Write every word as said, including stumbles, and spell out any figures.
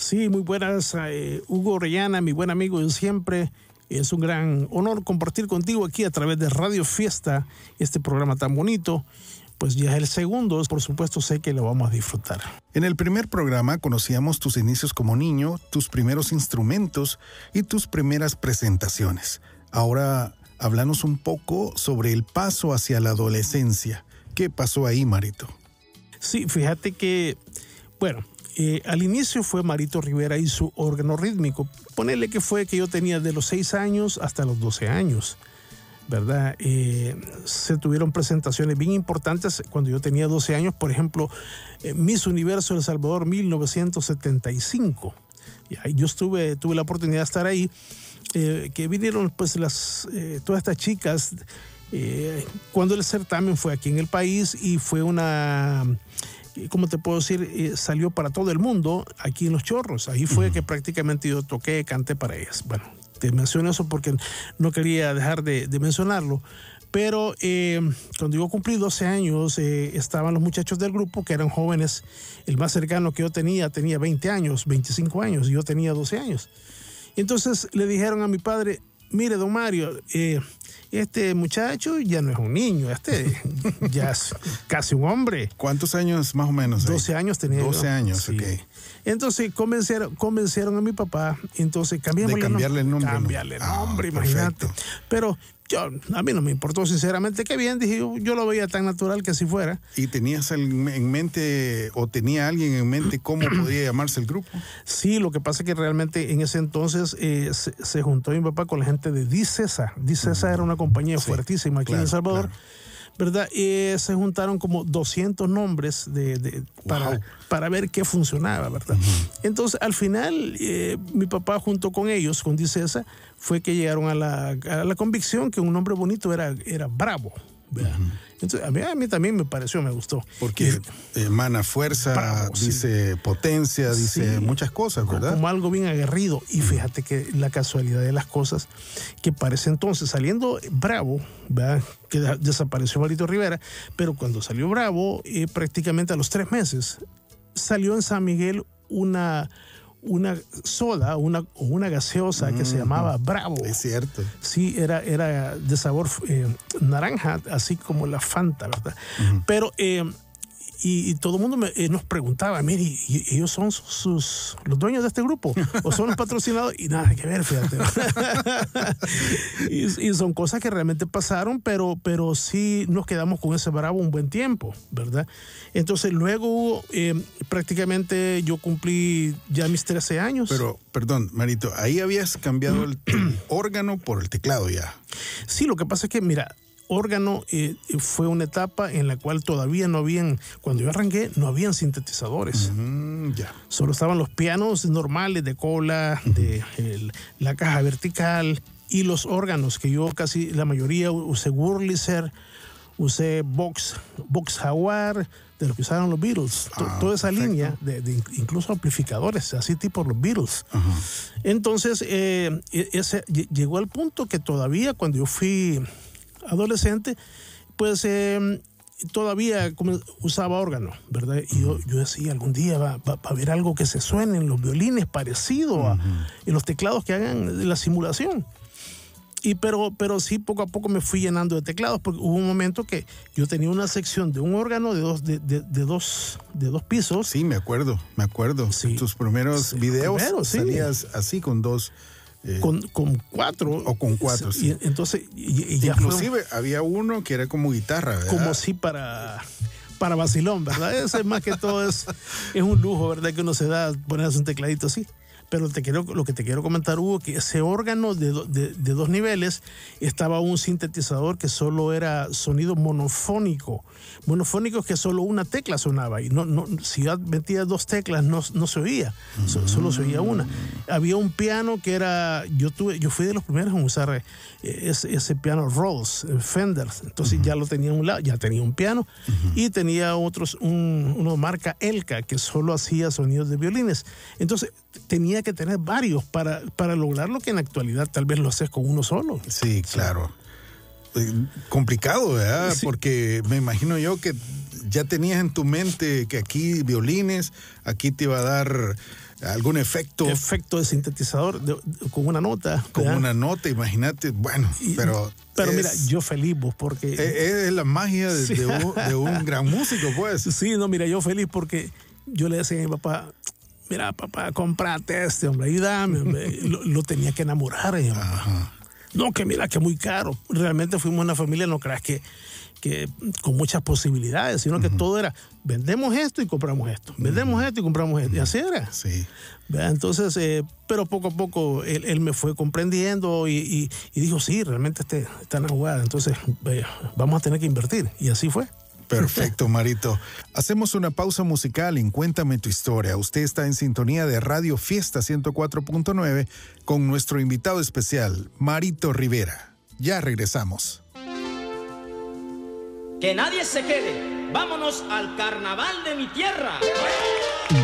Sí, muy buenas, eh, Hugo Orellana, mi buen amigo de siempre. Es un gran honor compartir contigo aquí a través de Radio Fiesta este programa tan bonito. Pues ya es el segundo, por supuesto sé que lo vamos a disfrutar. En el primer programa conocíamos tus inicios como niño, tus primeros instrumentos y tus primeras presentaciones. Ahora háblanos un poco sobre el paso hacia la adolescencia. ¿Qué pasó ahí, Marito? Sí, fíjate que, bueno, eh, al inicio fue Marito Rivera y su órgano rítmico. Ponele que fue que yo tenía de los seis años hasta los doce años. ¿Verdad? Eh, se tuvieron presentaciones bien importantes cuando yo tenía doce años, por ejemplo, eh, Miss Universo El Salvador mil novecientos setenta y cinco. Y ahí yo estuve, tuve la oportunidad de estar ahí, eh, que vinieron pues las, eh, todas estas chicas, eh, cuando el certamen fue aquí en el país y fue una, ¿cómo te puedo decir? Eh, salió para todo el mundo aquí en Los Chorros. Ahí fue uh-huh. que prácticamente yo toqué, canté para ellas. Bueno, te menciono eso porque no quería dejar de, de mencionarlo, pero eh, cuando yo cumplí doce años eh, estaban los muchachos del grupo que eran jóvenes. El más cercano que yo tenía tenía veinte años, veinticinco años, y yo tenía doce años. Entonces le dijeron a mi padre: mire, don Mario, eh, este muchacho ya no es un niño, este ya es casi un hombre. ¿Cuántos años más o menos? doce años tenía. doce años, sí. ok. Entonces convencieron, convencieron a mi papá, entonces cambiamos de cambiarle el nombre. Cambiarle el nombre, ah, imagínate. Perfecto. Pero yo, a mí no me importó sinceramente, qué bien, dije yo, yo lo veía tan natural que así fuera. ¿Y tenías en mente, o tenía alguien en mente cómo podía llamarse el grupo? Sí, lo que pasa es que realmente en ese entonces eh, se, se juntó mi papá con la gente de Dicesa. Dicesa mm. era una compañía sí, fuertísima aquí claro, en El Salvador. Claro. ¿Verdad? Eh, se juntaron como doscientos nombres de, de, para, wow. para ver qué funcionaba, ¿verdad? Uh-huh. Entonces, al final, eh, mi papá junto con ellos, con Dicesa, fue que llegaron a la, a la convicción que un nombre bonito era, era Bravo, ¿verdad? Uh-huh. Entonces, a mí, a mí también me pareció, me gustó. Porque emana fuerza, Bravo, dice sí. potencia, dice sí, muchas cosas, ¿verdad? Como algo bien aguerrido. Y fíjate que la casualidad de las cosas, que para ese entonces, saliendo Bravo, ¿verdad? Que desapareció Marito Rivera, pero cuando salió Bravo, eh, prácticamente a los tres meses, salió en San Miguel una... una soda, una, una gaseosa que mm, se llamaba Bravo. Es cierto. Sí, era, era de sabor eh, naranja, así como la Fanta, ¿verdad? Uh-huh. Pero, eh, y, y todo el mundo me, eh, nos preguntaba, mire, ¿y, y ellos son sus, sus, los dueños de este grupo? ¿O son los patrocinados? Y nada que ver, fíjate. y, y son cosas que realmente pasaron, pero, pero sí nos quedamos con ese Bravo un buen tiempo, ¿verdad? Entonces luego eh, prácticamente yo cumplí ya mis trece años. Pero, perdón, Marito, ahí habías cambiado el, el órgano por el teclado ya. Sí, lo que pasa es que, mira, órgano eh, fue una etapa en la cual todavía no habían, cuando yo arranqué, no habían sintetizadores. Mm, ya. Solo estaban los pianos normales de cola, uh-huh. de el, la caja vertical y los órganos, que yo casi la mayoría usé Wurlitzer, usé Vox, Vox Jaguar, de lo que usaron los Beatles, ah, toda esa perfecto. línea, de, de incluso amplificadores, así tipo los Beatles. Uh-huh. Entonces, eh, ese, llegó al punto que todavía cuando yo fui adolescente, pues eh, todavía usaba órgano, ¿verdad? Y yo, yo decía, algún día va, va, va a haber algo que se suene en los violines parecido uh-huh. a en los teclados que hagan la simulación. Y pero, pero sí, poco a poco me fui llenando de teclados, porque hubo un momento que yo tenía una sección de un órgano de dos, de, de, de dos, de dos pisos. Sí, me acuerdo, me acuerdo. Sí. En tus primeros sí, videos primero, sí. salías así con dos... Eh, con, con cuatro. O con cuatro, sí. Y, entonces, y, y ya inclusive fue, había uno que era como guitarra, ¿verdad? Como sí para, para vacilón, ¿verdad? Ese más que todo es, es un lujo, ¿verdad? Que uno se da ponerse un tecladito así. Pero te quiero, lo que te quiero comentar, Hugo, que ese órgano de, de, de dos niveles estaba un sintetizador que solo era sonido monofónico. Monofónico es que solo una tecla sonaba. Y no, no, si yo metía dos teclas no, no se oía, mm. so, solo se oía una. Había un piano que era, yo tuve, yo fui de los primeros en usar eh, ese, ese piano Rhodes, Fender. Entonces uh-huh. ya lo tenía a un lado, ya tenía un piano uh-huh. y tenía otros, un, uno marca Elka que solo hacía sonidos de violines. Entonces tenía que tener varios para, para lograr lo que en la actualidad tal vez lo haces con uno solo. Sí, claro. Eh, complicado, ¿verdad? Sí. Porque me imagino yo que ya tenías en tu mente que aquí violines, aquí te iba a dar ¿Algún efecto? Efecto de sintetizador de, de, con una nota. Con ¿verdad? una nota, imagínate. Bueno, y, pero... Pero es, mira, yo feliz, vos, porque... Es, es la magia de, sí. de, un, de un gran músico, pues. Sí, no, mira, yo feliz porque yo le decía a mi papá, mira, papá, comprate este, hombre, y dame, hombre. lo, lo tenía que enamorar, mi papá. Ajá. No, que mira, que muy caro. Realmente fuimos una familia, no creas que, que con muchas posibilidades, sino que uh-huh. todo era, vendemos esto y compramos esto, vendemos uh-huh. esto y compramos esto, y así era. Sí. Entonces, eh, pero poco a poco él, él me fue comprendiendo y, y, y dijo, sí, realmente este, está en la jugada, entonces eh, vamos a tener que invertir, y así fue. Perfecto, Marito. Hacemos una pausa musical en Cuéntame tu historia. Usted está en sintonía de Radio Fiesta ciento cuatro punto nueve con nuestro invitado especial, Marito Rivera. Ya regresamos. Que nadie se quede. Vámonos al carnaval de mi tierra.